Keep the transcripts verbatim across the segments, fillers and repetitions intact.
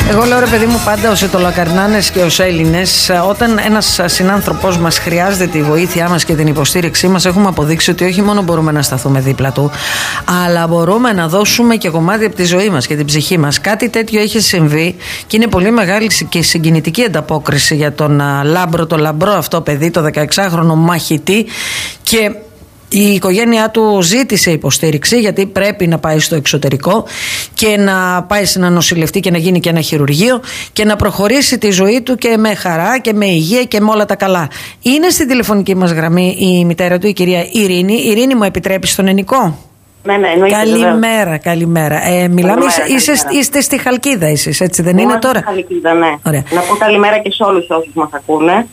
Εγώ λέω, ρε παιδί μου, πάντα ως Ιτωλοκαρνάνες και ως Έλληνες, όταν ένας συνάνθρωπος μας χρειάζεται τη βοήθειά μας και την υποστήριξή μας, έχουμε αποδείξει ότι όχι μόνο μπορούμε να σταθούμε δίπλα του, αλλά μπορούμε να δώσουμε και κομμάτι από τη ζωή μας και την ψυχή μας. Κάτι τέτοιο έχει συμβεί και είναι πολύ μεγάλη και συγκινητική ανταπόκριση για τον Λάμπρο, το λαμπρό αυτό παιδί, το δεκαεξάχρονο μαχητή, και η οικογένειά του ζήτησε υποστήριξη γιατί πρέπει να πάει στο εξωτερικό και να πάει σε ένα νοσηλευτή και να γίνει και ένα χειρουργείο και να προχωρήσει τη ζωή του και με χαρά και με υγεία και με όλα τα καλά. Είναι στην τηλεφωνική μας γραμμή η μητέρα του, η κυρία Ειρήνη. Ειρήνη, μου επιτρέπεις τον Ενικό? Ναι, ναι, εννοείται. Καλημέρα, καλημέρα. Ε, μιλάμε, καλημέρα, είστε, καλημέρα. Είστε στη Χαλκίδα εσείς, έτσι δεν είναι τώρα? Στη Χαλκίδα, ναι. Ωραία. Να πω καλημέρα και σε όλους όσους μας ακούνε.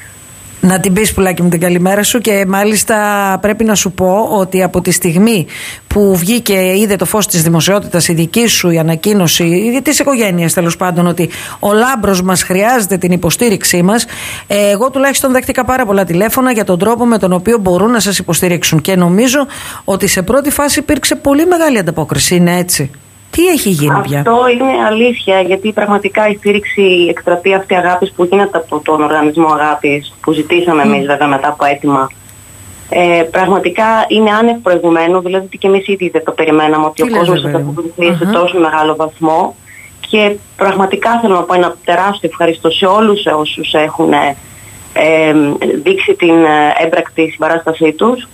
Να την πεις, πουλάκι μου, την καλημέρα σου, και μάλιστα πρέπει να σου πω ότι από τη στιγμή που βγήκε, είδε το φως της δημοσιότητας η δική σου η ανακοίνωση της οικογένειας, τέλος πάντων, ότι ο Λάμπρος μας χρειάζεται την υποστήριξή μας, εγώ τουλάχιστον δέχτηκα πάρα πολλά τηλέφωνα για τον τρόπο με τον οποίο μπορούν να σας υποστηρίξουν και νομίζω ότι σε πρώτη φάση υπήρξε πολύ μεγάλη ανταπόκριση. Είναι έτσι? Τι έχει γίνει πια? Αυτό είναι αλήθεια, γιατί πραγματικά η στήριξη, η εκστρατεία αυτή αγάπης που γίνεται από τον Οργανισμό Αγάπης, που ζητήσαμε mm. εμείς βέβαια μετά από αίτημα, ε, πραγματικά είναι άνευ προηγουμένου. Δηλαδή ότι και εμείς ήδη δεν το περιμέναμε ότι Τι ο κόσμος θα αποκριθεί uh-huh. σε τόσο μεγάλο βαθμό. Και πραγματικά θέλω να πω ένα τεράστιο ευχαριστώ σε όλους όσους έχουν ε, ε, δείξει την έμπρακτη συμπαράστασή τους.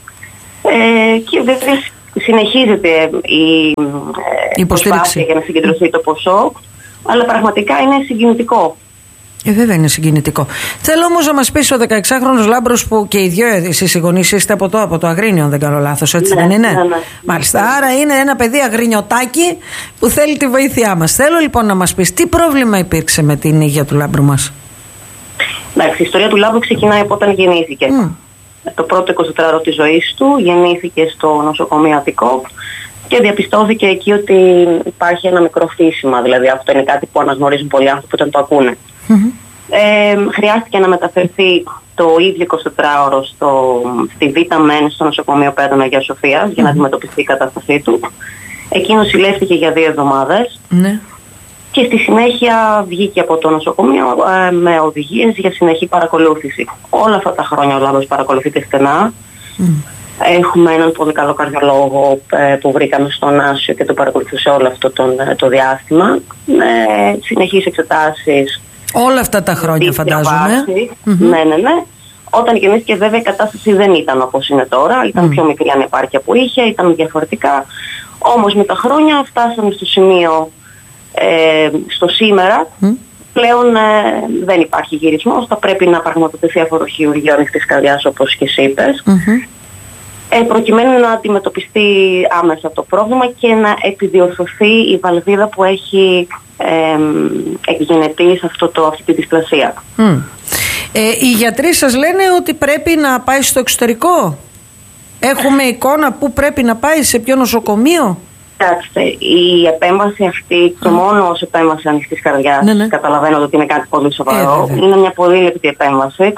Ε, και βέβαια συνεχίζεται η υποστήριξη για να συγκεντρωθεί το ποσό, αλλά πραγματικά είναι συγκινητικό. Ε, βέβαια είναι συγκινητικό. Θέλω όμως να μας πεις, ο δεκαεξάχρονος Λάμπρος, που και οι δυο εσείς οι γονείς είστε από το, από το Αγρίνιο, αν δεν κάνω λάθος, έτσι, ναι, δεν είναι? Ναι, ναι. Μάλιστα. Ναι. Άρα είναι ένα παιδί αγρινιωτάκι που θέλει τη βοήθειά μας. Θέλω λοιπόν να μας πεις τι πρόβλημα υπήρξε με την υγεία του Λάμπρου μας. Εντάξει, η ιστορία του Λάμπρου ξεκινάει από όταν γεννήθηκε. Mm. Το πρώτο εικοσιτετράωρο της ζωής του γεννήθηκε στο νοσοκομείο Αττικό και διαπιστώθηκε εκεί ότι υπάρχει ένα μικρό φύσιμα. Δηλαδή αυτό είναι κάτι που αναγνωρίζουν πολλοί άνθρωποι όταν το ακούνε. Mm-hmm. Ε, χρειάστηκε να μεταφερθεί το ίδιο εικοσιτετράωρο στο, στη Β' ΜΕΝ στο νοσοκομείο Πέτρων Αγίας Σοφίας mm-hmm. για να αντιμετωπιστεί η κατάστασή του. Εκεί νοσηλεύτηκε για δύο εβδομάδες. Mm-hmm. Και στη συνέχεια βγήκε από το νοσοκομείο ε, με οδηγίες για συνεχή παρακολούθηση. Όλα αυτά τα χρόνια ο Λάμπρος παρακολουθείται στενά. Mm. Έχουμε έναν πολύ καλό καρδιολόγο ε, που βρήκαμε στον Άσιο και το παρακολουθούσε όλο αυτό τον, το διάστημα. Ε, συνεχείς εξετάσεις. Όλα αυτά τα χρόνια φαντάζομαι. Mm-hmm. Ναι, ναι, ναι. Όταν γεννήθηκε βέβαια η κατάσταση δεν ήταν όπως είναι τώρα. Ήταν mm. πιο μικρή ανεπάρκεια που είχε, ήταν διαφορετικά. Όμως με τα χρόνια φτάσαμε στο σημείο, Ε, στο σήμερα mm. πλέον ε, δεν υπάρχει γυρισμός. Θα πρέπει να πραγματοποιηθεί αυτό το χειρουργείο ανοιχτής καρδιάς, όπως και εσύ είπες, mm-hmm. ε, προκειμένου να αντιμετωπιστεί άμεσα το πρόβλημα και να επιδιορθωθεί η βαλβίδα που έχει ε, εκγενετεί σε αυτό το, αυτή τη δυσπλασία. Mm. Ε, οι γιατροί σας λένε ότι πρέπει να πάει στο εξωτερικό. Έχουμε εικόνα που πρέπει να πάει, σε ποιο νοσοκομείο? Κοιτάξτε, η επέμβαση αυτή και μόνο ως επέμβαση ανοιχτής καρδιάς, ναι, ναι. καταλαβαίνω ότι είναι κάτι πολύ σοβαρό, ε, είναι μια πολύ λεπτή επέμβαση.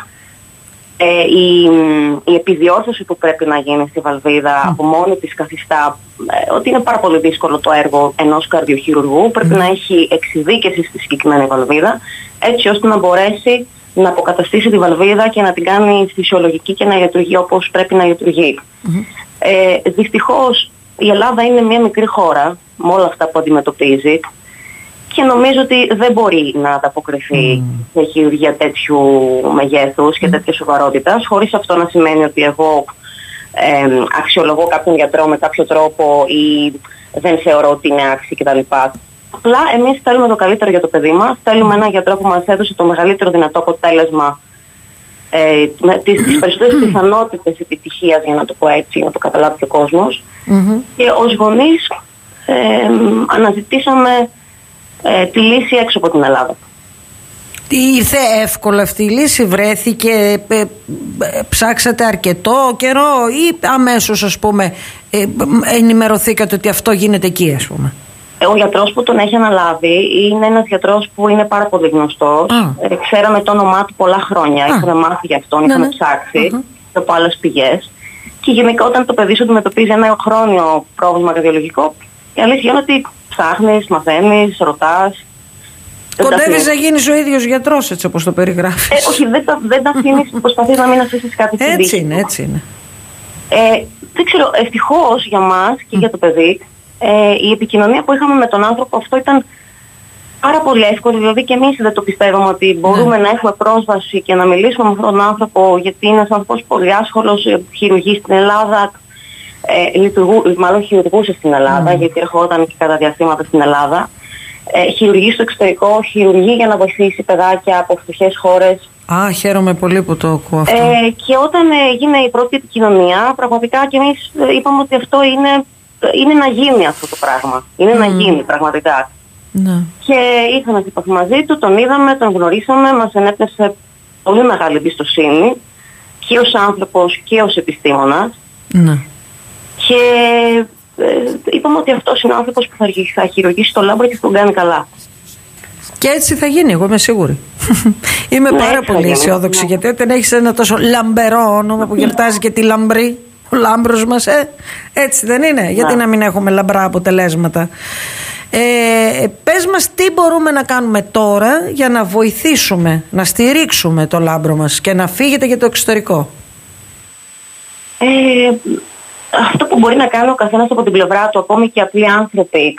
Ε, η, η επιδιόρθωση που πρέπει να γίνει στη βαλβίδα mm. από μόνη της καθιστά ε, ότι είναι πάρα πολύ δύσκολο το έργο ενός καρδιοχειρουργού. Πρέπει mm. να έχει εξειδίκευση στη συγκεκριμένη βαλβίδα, έτσι ώστε να μπορέσει να αποκαταστήσει τη βαλβίδα και να την κάνει φυσιολογική και να λειτουργεί όπως πρέπει να λειτουργεί. Mm. Ε, δυστυχώς η Ελλάδα είναι μια μικρή χώρα με όλα αυτά που αντιμετωπίζει και νομίζω ότι δεν μπορεί να ανταποκριθεί mm. σε χειρουργία τέτοιου μεγέθους και mm. τέτοια σοβαρότητας, χωρίς αυτό να σημαίνει ότι εγώ ε, αξιολογώ κάποιον γιατρό με κάποιο τρόπο ή δεν θεωρώ ότι είναι άξιοι κτλ. Απλά εμείς θέλουμε το καλύτερο για το παιδί μας, θέλουμε έναν γιατρό που μας έδωσε το μεγαλύτερο δυνατό αποτέλεσμα, Ε, με τις, τις περισσότερες πιθανότητες επιτυχίας, για να το πω έτσι, να το καταλάβει και ο κόσμος. Mm-hmm. Και ως γονείς ε, αναζητήσαμε ε, τη λύση έξω από την Ελλάδα. Ήρθε εύκολα αυτή η λύση, βρέθηκε, ε, ε, ψάξατε αρκετό καιρό ή αμέσως, ας πούμε, ε, ενημερωθήκατε ότι αυτό γίνεται εκεί, ας πούμε? Ο γιατρός που τον έχει αναλάβει είναι ένας γιατρός που είναι πάρα πολύ γνωστός. Ah. Ε, ξέραμε το όνομά του πολλά χρόνια. Ah. Είχαμε μάθει για αυτόν, είχαμε yeah. ψάξει uh-huh. από άλλες πηγές. Και γενικά όταν το παιδί σου αντιμετωπίζει ένα χρόνιο πρόβλημα καρδιολογικό, η αλήθεια είναι ότι ψάχνεις, μαθαίνεις, ρωτάς. Κοντεύεις να γίνεις ο ίδιος γιατρός, έτσι όπως το περιγράφεις. Ε, όχι, δεν, δεν τα αφήνεις, προσπαθείς να μην αφήσεις κάτι στην Έτσι είναι, έτσι είναι. Ε, δεν ξέρω, ευτυχώς για μας και mm. για το παιδί, ε, η επικοινωνία που είχαμε με τον άνθρωπο αυτό ήταν πάρα πολύ εύκολη. Δηλαδή και εμείς δεν το πιστεύαμε ότι μπορούμε mm. να έχουμε πρόσβαση και να μιλήσουμε με αυτόν τον άνθρωπο, γιατί είναι ένας άνθρωπος πολύ άσχολος, χειρουργεί στην Ελλάδα, ε, λειτουργού, μάλλον χειρουργούσε στην Ελλάδα, mm. γιατί ερχόταν και κατά διαστήματα στην Ελλάδα. Ε, χειρουργεί στο εξωτερικό, χειρουργεί για να βοηθήσει παιδάκια από φτωχές χώρες. Α, χαίρομαι πολύ που το ακούω αυτό. Ε, και όταν ε, έγινε η πρώτη επικοινωνία, πραγματικά και εμείς ε, είπαμε ότι αυτό είναι, είναι να γίνει αυτό το πράγμα. Είναι mm. να γίνει πραγματικά. Ναι. Και ήρθαμε σε επαφή μαζί του, τον είδαμε, τον γνωρίσαμε, μας ενέπνευσε πολύ μεγάλη εμπιστοσύνη και ως άνθρωπος και ως επιστήμονας. Ναι. Και ε, είπαμε ότι αυτός είναι ο άνθρωπος που θα, θα χειρουργήσει το λάμπρο και θα τον κάνει καλά. Και έτσι θα γίνει, εγώ είμαι σίγουρη. Είμαι ναι, πάρα πολύ αισιόδοξη, ναι. γιατί όταν έχεις ένα τόσο λαμπερό όνομα που γιορτάζει και τη λαμπρή, ο λάμπρος μας, ε, έτσι δεν είναι? Ναι. Γιατί να μην έχουμε λαμπρά αποτελέσματα? Ε, πες μας τι μπορούμε να κάνουμε τώρα για να βοηθήσουμε, να στηρίξουμε το λάμπρο μας και να φύγετε για το εξωτερικό. Ε, αυτό που μπορεί να κάνει ο καθένας από την πλευρά του, ακόμη και απλοί άνθρωποι,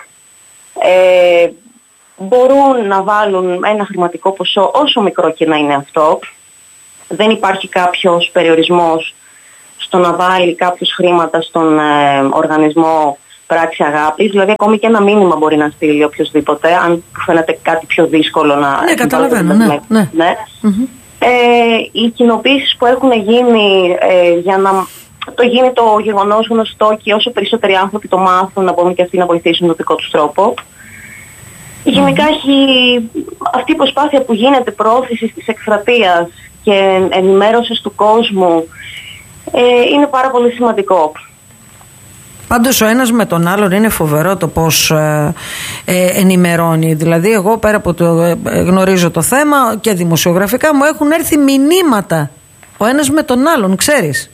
ε, μπορούν να βάλουν ένα χρηματικό ποσό, όσο μικρό και να είναι αυτό. Δεν υπάρχει κάποιος περιορισμός στο να βάλει κάποιους χρήματα στον ε, οργανισμό Πράξη Αγάπης. Δηλαδή ακόμη και ένα μήνυμα μπορεί να στείλει οποιοδήποτε, αν φαίνεται κάτι πιο δύσκολο να... Ναι, καταλαβαίνω, ναι, ναι. ναι. ναι. Mm-hmm. Ε, οι κοινοποίησεις που έχουν γίνει ε, για να το γίνει το γεγονός γνωστό και όσο περισσότεροι άνθρωποι το μάθουν, να μπορούν και αυτοί να βοηθήσουν τον δικό τους τρόπο. Γενικά έχει αυτή η προσπάθεια που γίνεται προώθησης της εκστρατείας και ενημέρωσης του κόσμου, ε, είναι πάρα πολύ σημαντικό. Πάντως ο ένας με τον άλλον είναι φοβερό το πώς ε, ε, ενημερώνει. Δηλαδή εγώ πέρα από το ε, γνωρίζω το θέμα και δημοσιογραφικά μου έχουν έρθει μηνύματα ο ένας με τον άλλον, ξέρεις.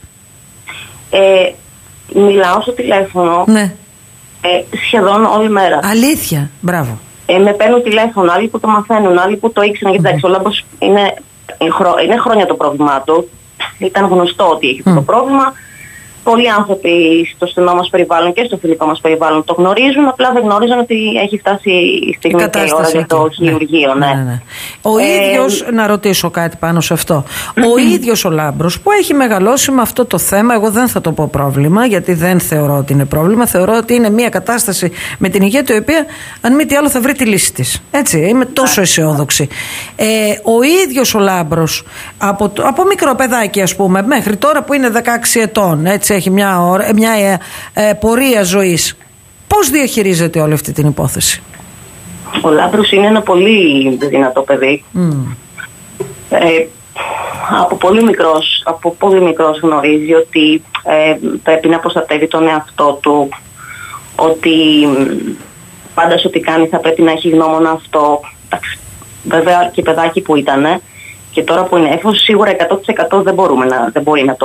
Ε, μιλάω στο τηλέφωνο ναι. ε, σχεδόν όλη μέρα. Αλήθεια, μπράβο. Ε, με παίρνουν τηλέφωνο, άλλοι που το μαθαίνουν, άλλοι που το ήξεραν. Mm-hmm. Εντάξει, ο λάμπρος είναι, είναι χρόνια το πρόβλημά του. Ήταν γνωστό ότι έχει mm. το πρόβλημα. Πολλοί άνθρωποι στο στενό μας περιβάλλον και στο φιλικό μας περιβάλλον το γνωρίζουν, απλά δεν γνώριζαν ότι έχει φτάσει η στιγμή και η ώρα για το χειρουργείο. Ναι. Ναι, ναι, ναι. Ο ε, ίδιος, να ρωτήσω κάτι πάνω σε αυτό, ο ίδιος ο Λάμπρος που έχει μεγαλώσει με αυτό το θέμα, εγώ δεν θα το πω πρόβλημα, γιατί δεν θεωρώ ότι είναι πρόβλημα, θεωρώ ότι είναι μια κατάσταση με την υγεία του, η οποία αν μη τι άλλο θα βρει τη λύση της. Έτσι, είμαι τόσο αισιόδοξη. Ε, ο ίδιος ο Λάμπρος, από, από μικρό παιδάκι ας πούμε, μέχρι τώρα που είναι δεκαέξι ετών, έτσι, έχει μια, μια ε, ε, πορεία ζωής. Πώς διαχειρίζεται όλη αυτή την υπόθεση? Ο Λάμπρος είναι ένα πολύ δυνατό παιδί. Mm. Ε, από, πολύ μικρός, από πολύ μικρός γνωρίζει ότι ε, πρέπει να προστατεύει τον εαυτό του, ότι πάντα σε ό,τι κάνει θα πρέπει να έχει γνώμονα αυτό. Βέβαια και παιδάκι που ήταν και τώρα που είναι έφος, σίγουρα εκατό τοις εκατό δεν, μπορούμε να, δεν μπορεί να το...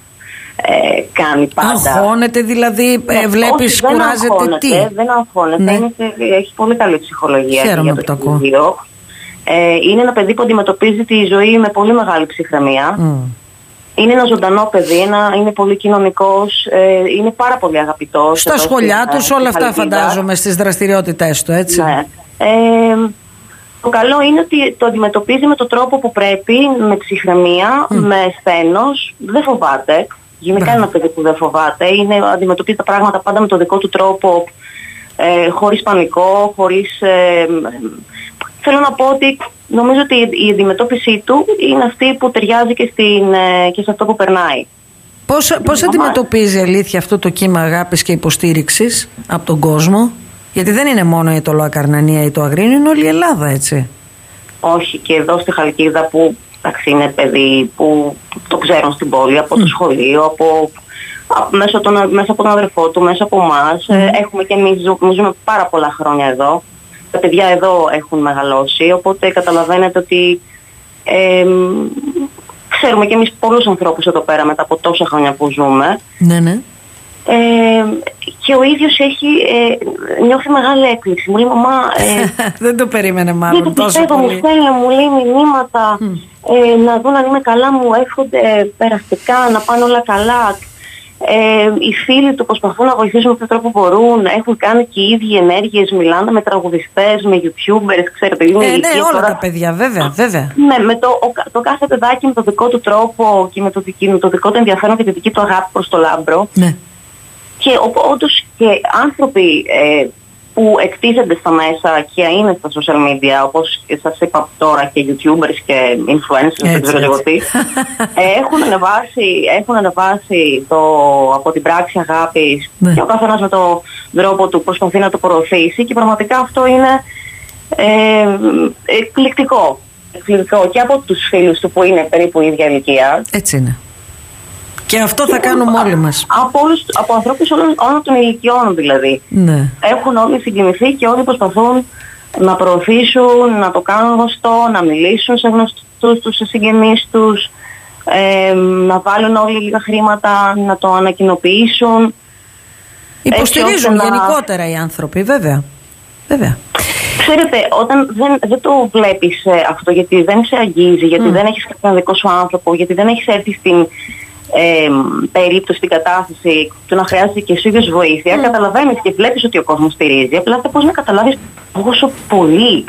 Ε, κάνει πάντα. Αγχώνεται δηλαδή, ε, ναι, βλέπεις, όχι, κουράζεται, αγχώνεται, τι? Δεν αγχώνεται, ναι. είναι, έχει πολύ καλή ψυχολογία. Χαίρομαι που το ακούω. Ε, είναι ένα παιδί που αντιμετωπίζει τη ζωή με πολύ μεγάλη ψυχραιμία. Mm. Είναι ένα ζωντανό παιδί, ένα, είναι πολύ κοινωνικός, ε, είναι πάρα πολύ αγαπητός. Στα σχολιά τους, όλα αυτά φαντάζομαι, στις δραστηριότητές του, έτσι. Ναι. Ε, το καλό είναι ότι το αντιμετωπίζει με τον τρόπο που πρέπει, με ψυχραιμία, mm. με σθένος, δεν φοβάται. Γενικά είναι ένα παιδί που δεν φοβάται, είναι, αντιμετωπίζει τα πράγματα πάντα με τον δικό του τρόπο, ε, χωρίς πανικό, χωρίς... Ε, θέλω να πω ότι νομίζω ότι η αντιμετώπιση του είναι αυτή που ταιριάζει και, στην, ε, και σε αυτό που περνάει. Πώς, πώς αντιμετωπίζει αλήθεια αυτό το κύμα αγάπης και υποστήριξης από τον κόσμο? Γιατί δεν είναι μόνο η Τολοακαρνανία ή το Αγρίνιο, είναι όλη η Ελλάδα, έτσι. Όχι, και εδώ στη Χαλκίδα που εντάξει, είναι παιδί που το ξέρουν στην πόλη, από mm. το σχολείο, από, από, μέσα, τον, μέσα από τον αδερφό του, μέσα από εμάς. Mm. Ε, έχουμε και εμείς ζούμε, ζούμε πάρα πολλά χρόνια εδώ. Τα παιδιά εδώ έχουν μεγαλώσει, οπότε καταλαβαίνετε ότι ε, ξέρουμε και εμείς πολλούς ανθρώπους εδώ πέρα μετά από τόσα χρόνια που ζούμε. Ναι, ναι. Ε, και ο ίδιος έχει, ε, νιώθει μεγάλη έκπληξη. Μου λέει, μαμά, ε, δεν το περίμενε μάλλον δεν το τόσο πιστεύω, πολύ. μου στέλνει, μου λέει μηνύματα, mm. ε, να δουν αν είμαι καλά, μου εύχονται περαστικά, να πάνε όλα καλά. Ε, οι φίλοι του προσπαθούν να βοηθήσουν με τον τρόπο που μπορούν. Έχουν κάνει και οι ίδιοι ενέργειες, μιλάνε με τραγουδιστές, με YouTubers, ξέρετε. Ε, ναι, όλα τώρα... τα παιδιά, βέβαια, βέβαια. Ναι, με το, ο, το κάθε παιδάκι με τον δικό του τρόπο και με το, με το δικό του ενδιαφέρον και τη δική του αγάπη προς το λάμπρο. Ναι. Και όντως και άνθρωποι ε, που εκτίθενται στα μέσα και είναι στα social media, όπως σας είπα τώρα, και YouTubers και influencers, δεν ξέρω εγώ τι, έχουν ανεβάσει, έχουν ανεβάσει το, από την πράξη αγάπης, ναι. Και ο καθένας με τον τρόπο του προσπαθεί να το προωθήσει, και πραγματικά αυτό είναι ε, εκπληκτικό. εκπληκτικό και από τους φίλους του που είναι περίπου η ίδια ηλικία. Έτσι είναι. Και αυτό θα κάνουμε όλοι μας. Από, όλους, από ανθρώπους όλων, όλων των ηλικιών δηλαδή. Ναι. Έχουν όλοι συγκινηθεί και όλοι προσπαθούν να προωθήσουν, να το κάνουν γνωστό, να μιλήσουν σε γνωστούς τους, σε συγγενείς τους, ε, να βάλουν όλοι λίγα χρήματα, να το ανακοινοποιήσουν. Υποστηρίζουν να... γενικότερα οι άνθρωποι, βέβαια. βέβαια. Ξέρετε, όταν δεν, δεν το βλέπεις αυτό, γιατί δεν σε αγγίζει, γιατί mm. δεν έχεις κάποιον δικό σου άνθρωπο, γιατί δεν έχεις έρθει στην Ε, περίπτωση, την κατάσταση του να χρειάζεται και εσύ ίδιος βοήθεια, mm. καταλαβαίνεις και βλέπεις ότι ο κόσμος στηρίζει. Απλά θα πώς να καταλάβεις πόσο πολύ,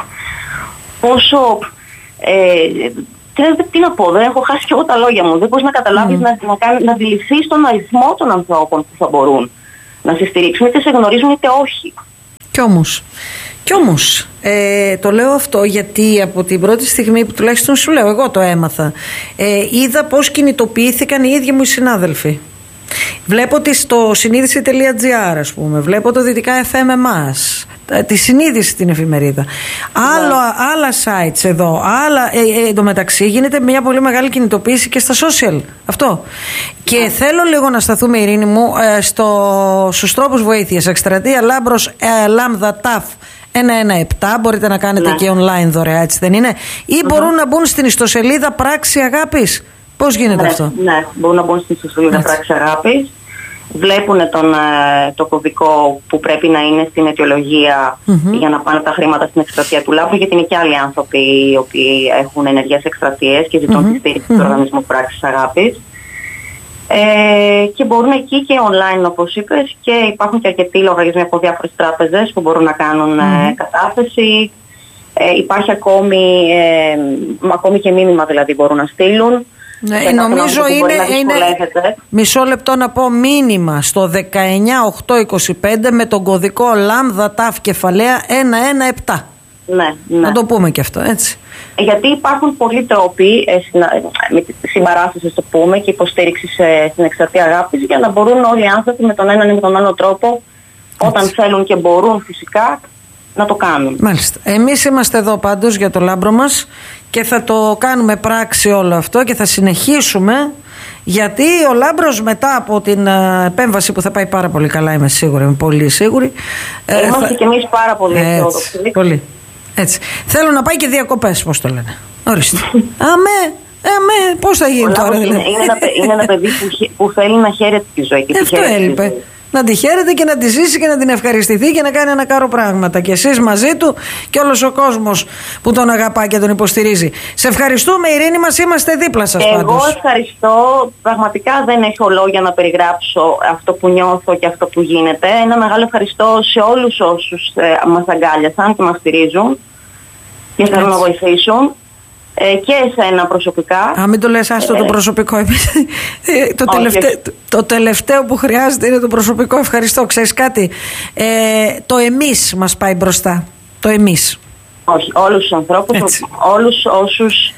πόσο ε, τι, τι να πω, δεν έχω χάσει κι εγώ τα λόγια μου. Δεν μπορείς να καταλάβεις, mm. να, να, να, να αντιληφθείς τον αριθμό των ανθρώπων που θα μπορούν να σε στηρίξουν, είτε σε γνωρίζουν είτε όχι. Κι όμως Κι όμως ε, το λέω αυτό γιατί από την πρώτη στιγμή που τουλάχιστον σου λέω, εγώ το έμαθα, ε, είδα πώς κινητοποιήθηκαν οι ίδιοι μου οι συνάδελφοι. Βλέπω τη στο συνείδηση τελεία τζι άρ, ας πούμε, βλέπω το Δυτικά εφ εμ εμάς, τη συνείδηση στην εφημερίδα. Άλλο, άλλα sites εδώ, άλλα. Ε, ε, εντωμεταξύ γίνεται μια πολύ μεγάλη κινητοποίηση και στα social. Αυτό. Και θέλω λίγο να σταθούμε, Ειρήνη μου, ε, στο, στους τρόπους βοήθειας. Εκστρατεία Λάμπρος ε, Λάμδα ΤΑΦ ένα ένα επτά. Μπορείτε να κάνετε, ναι, και online δωρεά, έτσι δεν είναι? Ή mm-hmm. μπορούν να μπουν στην ιστοσελίδα Πράξη Αγάπης. Πώς γίνεται, ναι, αυτό? Ναι, μπορούν να μπουν στην ιστοσελίδα Πράξη Αγάπης. Βλέπουν τον, το κωδικό που πρέπει να είναι στην αιτιολογία mm-hmm. για να πάνε τα χρήματα στην εκστρατεία του Λάμπρου, γιατί είναι και άλλοι άνθρωποι οι οποίοι έχουν ενεργές εκστρατείες και ζητούν mm-hmm. τη στήριξη mm-hmm. του οργανισμού Πράξης Αγάπης. Ε, και μπορούν εκεί και online, όπως είπες, και υπάρχουν και αρκετοί λογαριασμοί από διάφορες τράπεζες που μπορούν να κάνουν mm-hmm. ε, κατάθεση. Ε, υπάρχει ακόμη, ε, ακόμη και μήνυμα δηλαδή μπορούν να στείλουν. Ναι, νομίζω είναι, είναι μισό λεπτό να πω, μήνυμα στο δεκαεννιά οκτώ είκοσι πέντε με τον κωδικό Λάμδα ΤΑΦ κεφαλαία ένα ένα επτά. Ναι, ναι. Να το πούμε και αυτό, έτσι. Γιατί υπάρχουν πολλοί τρόποι ε, με συμπαράσταση, το πούμε, και υποστήριξη ε, στην εκστρατεία αγάπης, για να μπορούν όλοι οι άνθρωποι με τον έναν ή με τον άλλο τρόπο, όταν έτσι θέλουν και μπορούν φυσικά, να το κάνουν. Μάλιστα. Εμείς είμαστε εδώ πάντως για το Λάμπρο μας και θα το κάνουμε πράξη όλο αυτό και θα συνεχίσουμε, γιατί ο Λάμπρος μετά από την uh, επέμβαση που θα πάει πάρα πολύ καλά, είμαι σίγουρη, είμαι πολύ σίγουρη. Ε, Είμαστε θα... και εμείς πάρα πολύ αισιόδοξοι. Πολύ. Έτσι. Θέλω να πάει και διακοπές, πώς το λένε. Ορίστε. Αμέ, αμέ, πώς θα γίνει τώρα δηλαδή? Είναι, είναι, ένα, είναι ένα παιδί που, που θέλει να χαίρεται τη ζωή. Και αυτό έλειπε. Να τη χαίρεται και να τη ζήσει και να την ευχαριστηθεί και να κάνει ένα κάρο πράγματα. Και εσείς μαζί του και όλος ο κόσμος που τον αγαπά και τον υποστηρίζει. Σε ευχαριστούμε, Ειρήνη μας, είμαστε δίπλα σας πάντως. Εγώ ευχαριστώ. Πραγματικά δεν έχω λόγια να περιγράψω αυτό που νιώθω και αυτό που γίνεται. Ένα μεγάλο ευχαριστώ σε όλους όσους ε, μας αγκάλιασαν και μας στηρίζουν και θέλουν να βοηθήσουν. Ε, και εσένα προσωπικά. Α, μην το λες, άστο ε, το προσωπικό. ε, το, τελευταίο, το, το τελευταίο που χρειάζεται είναι το προσωπικό. Ευχαριστώ. Ξέρεις κάτι, ε, το εμείς μας πάει μπροστά. Το εμείς. Όχι, όλους τους ανθρώπους, όλους όσους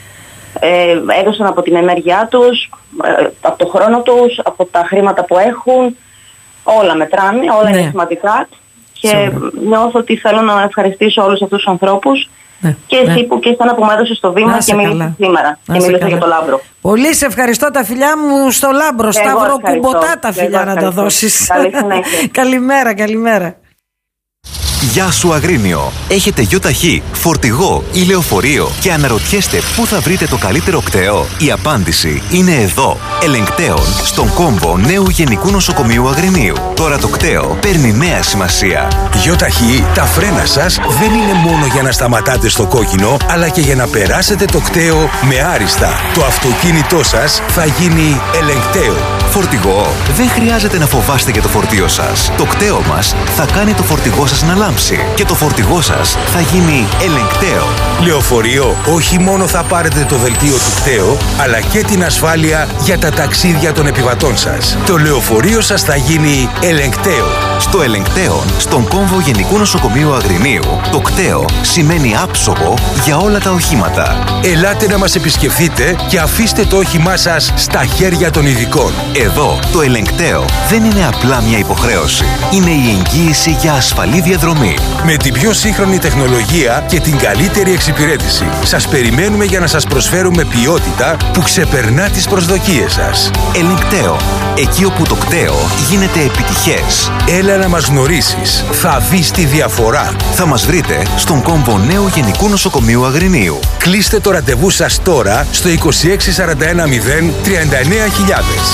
ε, έδωσαν από την ενέργειά τους, ε, από το χρόνο τους, από τα χρήματα που έχουν. Όλα μετράνε, όλα, ναι, είναι σημαντικά. Και Σίγουρα. Νιώθω ότι θέλω να ευχαριστήσω όλους αυτούς τους ανθρώπους. Ναι, και εσύ, ναι, που και εσένα που μου έδωσε το βήμα και μίλησε σήμερα. Να και μίλησε για το Λάμπρο. Πολύ σε ευχαριστώ, τα φιλιά μου στο Λάμπρο. Σταύρο κουμποτά τα φιλιά να τα δώσεις. Καλή συνέχεια. Καλημέρα, καλημέρα. Γεια σου Αγρίνιο. Έχετε ΙΟΤΑΧΗ, φορτηγό ή λεωφορείο και αναρωτιέστε πού θα βρείτε το καλύτερο κταίο? Η απάντηση είναι εδώ. Ελεγκτέων, στον κόμβο νέου Γενικού Νοσοκομείου Αγρινίου. Τώρα το κταίο παίρνει νέα σημασία. ΙΟΤΑΧΗ, τα φρένα σας δεν είναι μόνο για να σταματάτε στο κόκκινο, αλλά και για να περάσετε το κταίο με άριστα. Το αυτοκίνητό σας θα γίνει ελεγκταίο. Φορτηγό, δεν χρειάζεται να φοβάστε για το φορτίο σας. Το κταίο μας θα κάνει το φορτηγό σας να λάμψει και το φορτηγό σας θα γίνει ελεγκταίο. Λεωφορείο, όχι μόνο θα πάρετε το δελτίο του κταίου, αλλά και την ασφάλεια για τα ταξίδια των επιβατών σας. Το λεωφορείο σας θα γίνει ελεγκταίο. Στο ελεγκταίο, στον κόμβο Γενικού Νοσοκομείου Αγρινίου, το κταίο σημαίνει άψογο για όλα τα οχήματα. Ελάτε να μας επισκεφθείτε και αφήστε το όχημά σας στα χέρια των ειδικών. Εδώ, το ελεγκταίο δεν είναι απλά μια υποχρέωση. Είναι η εγγύηση για ασφαλή διαδρομή. Με την πιο σύγχρονη τεχνολογία και την καλύτερη εξυπηρέτηση. Σας περιμένουμε για να σας προσφέρουμε ποιότητα που ξεπερνά τις προσδοκίες σας. Ελεγκταίο. Εκεί όπου το κταίο γίνεται επιτυχές. Έλα να μας γνωρίσεις. Θα δεις τη διαφορά. Θα μας βρείτε στον κόμβο νέου Γενικού Νοσοκομείου Αγρινίου. Κλείστε το ραντεβού σας τώρα στο είκοσι έξι σαράντα ένα μηδέν τριάντα εννέα χιλιάδες.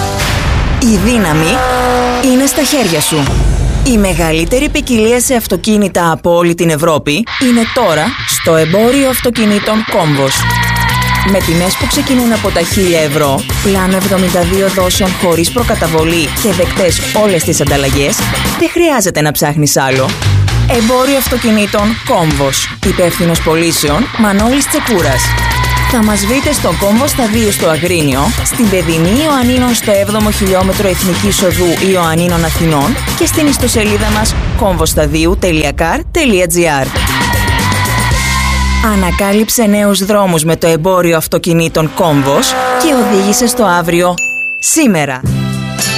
Η δύναμη είναι στα χέρια σου. Η μεγαλύτερη ποικιλία σε αυτοκίνητα από όλη την Ευρώπη είναι τώρα στο εμπόριο αυτοκινήτων Κόμβος. Με τιμές που ξεκινούν από τα χίλια ευρώ, πλάνο εβδομήντα δύο δόσεων χωρίς προκαταβολή και δεκτές όλες τις ανταλλαγές, δεν χρειάζεται να ψάχνεις άλλο. Εμπόριο αυτοκινήτων Κόμβος. Υπεύθυνος πωλήσεων Μανώλης Τσεκούρας. Θα μας βρείτε στον Κόμβο Σταδίου στο Αγρίνιο, στην Παιδινή Ιωαννίνων στο έβδομο χιλιόμετρο Εθνικής Οδού Ιωαννίνων Αθηνών και στην ιστοσελίδα μας κόμβοσταδίου τελεία καρ τελεία τζι άρ. Ανακάλυψε νέους δρόμους με το εμπόριο αυτοκινήτων Κόμβος και οδήγησε στο αύριο σήμερα.